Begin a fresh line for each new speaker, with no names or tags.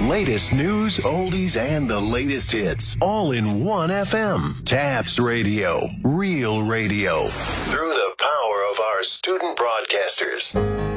Latest news, oldies, and the latest hits, all in one FM. Tabs Radio, real radio, through the power of our student broadcasters.